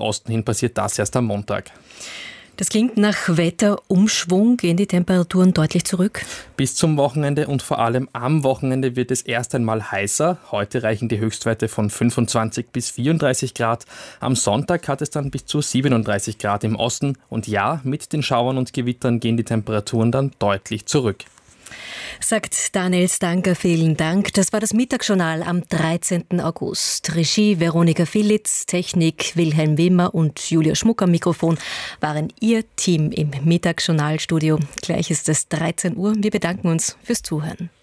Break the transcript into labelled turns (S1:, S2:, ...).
S1: Osten hin passiert das erst am Montag.
S2: Das klingt nach Wetterumschwung. Gehen die Temperaturen deutlich zurück?
S1: Bis zum Wochenende und vor allem am Wochenende wird es erst einmal heißer. Heute reichen die Höchstwerte von 25 bis 34 Grad. Am Sonntag hat es dann bis zu 37 Grad im Osten. Und ja, mit den Schauern und Gewittern gehen die Temperaturen dann deutlich zurück.
S2: Sagt Daniel Stanker, vielen Dank. Das war das Mittagsjournal am 13. August. Regie Veronika Filitz, Technik Wilhelm Wimmer und Julia Schmuck am Mikrofon waren Ihr Team im Mittagsjournalstudio. Gleich ist es 13 Uhr. Wir bedanken uns fürs Zuhören.